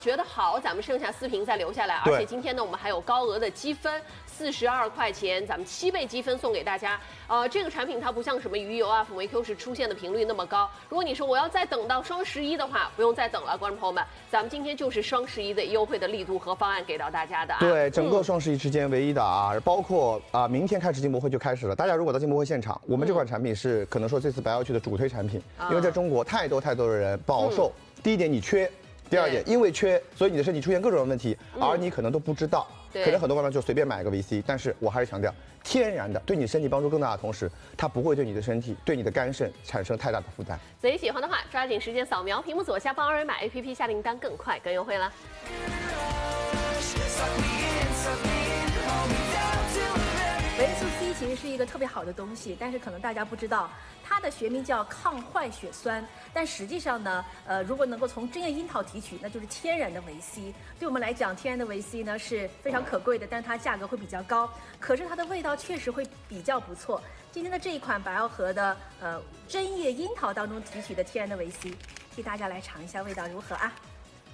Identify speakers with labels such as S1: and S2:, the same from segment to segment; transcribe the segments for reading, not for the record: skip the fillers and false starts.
S1: 觉得好，咱们剩下4瓶再留下来。而且今天呢，我们还有高额的积分，42块钱，咱们7倍积分送给大家。这个产品它不像什么鱼油啊、辅酶 Q 十出现的频率那么高。如果你说我要再等到双11的话，不用再等了，观众朋友们，咱们今天就是双11的优惠的力度和方案给到大家的啊。
S2: 对，整个双11之间唯一的啊，包括明天开始进博会就开始了。大家如果到进博会现场，我们这款产品是可能说这次白要去的主推产品，因为在中国太多的人饱受。第一点，你缺。 第二点，因为缺，所以你的身体出现各种问题，而你可能都不知道。可能很多爸妈就随便买个 VC， 但是我还是强调，天然的对你身体帮助更大的同时，它不会对你的身体、对你的肝肾产生太大的负担。
S1: 所以喜欢的话，抓紧时间扫描屏幕左下方二维码 APP 下订单，更快更优惠了。
S3: 维生素 C 其实是一个特别好的东西，但是可能大家不知道，它的学名叫抗坏血酸，但实际上呢，如果能够从针叶樱桃提取，那就是天然的维 C。对我们来讲，天然的维 C 呢是非常可贵的，但是它价格会比较高，可是它的味道确实会比较不错。今天的这一款白奥和的针叶樱桃当中提取的天然的维 C， 替大家来尝一下味道如何啊？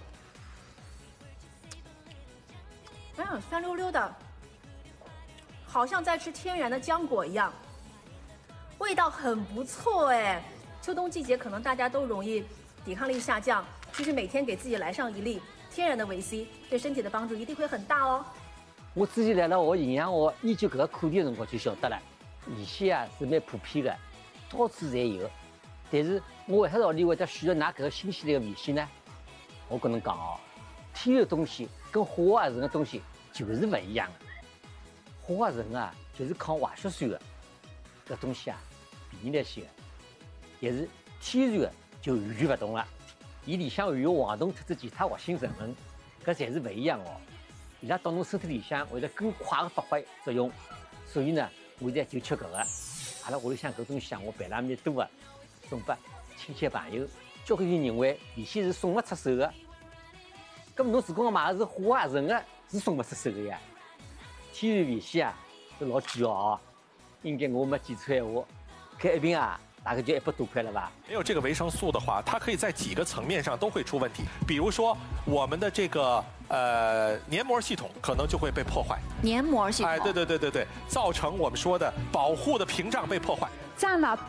S3: 酸溜溜的。 好像在吃天然的浆果一样，味道很不错哎。秋冬季节可能大家都容易抵抗力下降，其实每天给自己来上1粒天然的维 C， 对身体的帮助一定会很大哦。
S4: 我之前来了学营养学研究搿个课题的辰光就晓得了，维 C 啊是蛮普遍的，到处侪有。但是我为啥道理会得选择拿搿个新鲜的维 C呢？我跟侬讲哦，天然的东西跟化学合成的东西就是不一样的。 化学合成啊，就是抗坏血酸的，搿东西啊，便宜来些，但是天然的就完全勿同了。伊里向含有黄酮特质其他活性成分，搿侪是勿一样哦。伊拉到侬身体里向会得更快的发挥作用，所以呢，我现在就吃搿个。阿拉屋里向搿东西啊，我备了蛮多的，送拨亲戚朋友。交关人认为维 C 是送勿出手的，搿么侬如果买的是化学合成的，是送勿出手的呀。 天然维 C 啊，是老贵哦，应该我没记错闲话，搿一瓶啊，大概就100多块了吧。
S5: 没有这个维生素的话，它可以在几个层面上都会出问题，比如说我们的这个黏膜系统可能就会被破坏。
S6: 黏膜系统，
S5: 哎，对，造成我们说的保护的屏障被破坏，
S7: 占了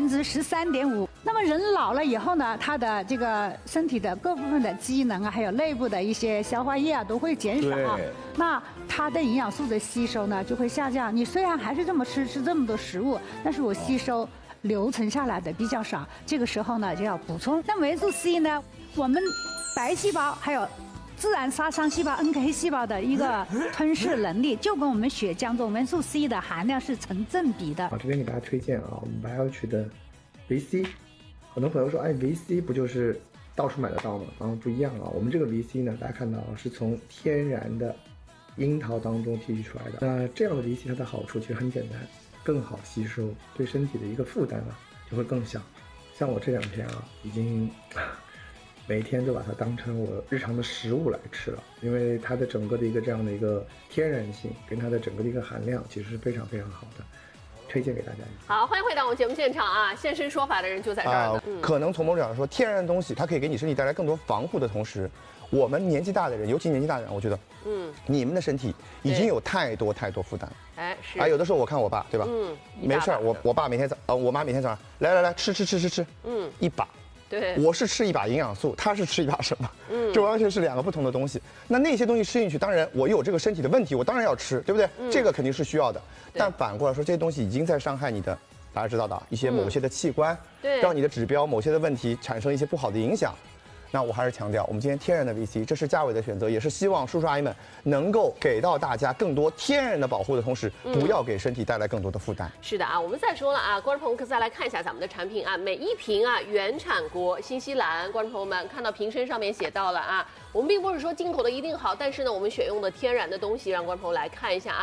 S7: 13.5%。那么人老了以后呢，他的这个身体的各部分的机能啊，还有内部的一些消化液啊，都会减少。那它的营养素的吸收呢，就会下降。你虽然还是这么吃这么多食物，但是我吸收留存下来的比较少。这个时候呢，就要补充。那维生素 C 呢，我们白细胞还有 自然杀伤细胞 NK 细胞的一个吞噬能力，就跟我们血浆中维生素 C 的含量是成正比的。
S8: 这边给大家推荐啊，我们白要取的维 C， 很多朋友说，哎，维 C 不就是到处买得到吗？不一样啊，我们这个维 C 呢，大家看到是从天然的樱桃当中提取出来的。那这样的维 C 它的好处其实很简单，更好吸收，对身体的一个负担啊就会更小。像我这2天啊，已经 每天都把它当成我日常的食物来吃了，因为它的整个的一个这样的一个天然性跟它的整个的一个含量其实是非常非常好的，推荐给大家。
S1: 好，欢迎回到我们节目现场啊！现身说法的人就在这儿呢。
S2: 可能从某种角度说，天然的东西它可以给你身体带来更多防护的同时，我们年纪大的人，尤其年纪大的人，我觉得，你们的身体已经有太多负担。
S1: 哎，是。
S2: 有的时候我看我爸，对吧？没事儿，我爸每天我妈每天早上来吃，一把。
S1: 对，
S2: 我是吃一把营养素，他是吃一把什么？这完全是2个不同的东西。那些东西吃进去，当然我有这个身体的问题，我当然要吃，对不对？这个肯定是需要的。但反过来说，这些东西已经在伤害你的，大家知道的一些某些的器官，让你的指标某些的问题产生一些不好的影响。 那我还是强调，我们今天天然的 VC， 这是价位的选择，也是希望叔叔阿姨们能够给到大家更多天然的保护的同时，不要给身体带来更多的负担。
S1: 是的啊，我们再说了啊，观众朋友可再来看一下咱们的产品啊，每一瓶啊原产国新西兰，观众朋友们看到瓶身上面写到了啊，我们并不是说进口的一定好，但是呢，我们选用的天然的东西，让观众朋友来看一下啊。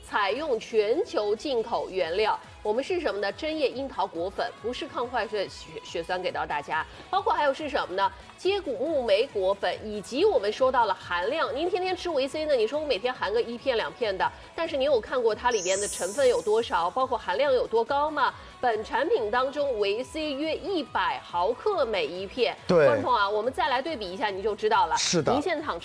S1: 采用全球进口原料。我们是什么呢？针叶樱桃果粉，不是抗坏血酸给到大家，包括还有是什么呢？接骨木莓果粉，以及我们说到了含量。您天天吃维 C 呢？你说我每天含个1片2片的，但是你有看过它里边的成分有多少，包括含量有多高吗？本产品当中维 C 约100毫克每一片。
S2: 对，
S1: 观众朋友啊，我们再来对比一下，你就知道了。
S2: 是的，
S1: 您现场